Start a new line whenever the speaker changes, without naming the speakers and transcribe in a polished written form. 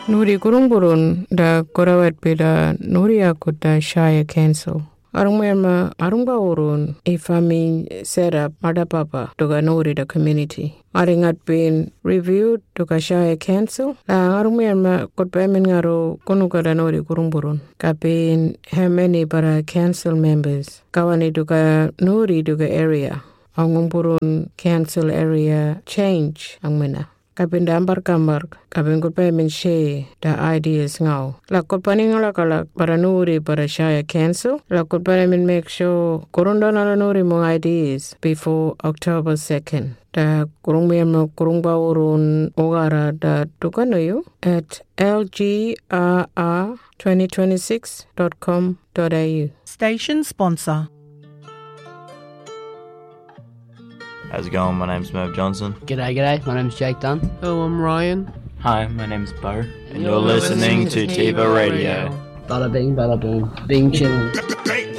Nuri kurungburun da korawat peda nuri akuta Shire Council. Arungma arungba urun ifami set up madapapa toga nuri the community. Aringat been reviewed toga Shire Council. La arungma kutpemin ngaro kunuka da nuri kurungburun. Kapin how many para council members. Kawani toga nuri toga area. Angungburun council area change angmena. Kapin dambar kambar, kapin kutpemin share the ideas ngau. La kutpaning kala para nuri para Shire Council. La kutpemin make sure kurunda na nuri mo ideas before October 2nd. Da kurungba urun ogara da tukanoyu at lgrr2026.com.au.
Station sponsor.
How's it going? My name's Merv Johnson.
G'day. My name's Jake Dunn.
Hello, I'm Ryan.
Hi, my name's Bo.
And you're listening to Tiva Radio.
Bada bing, bada boom. Bing chillin'.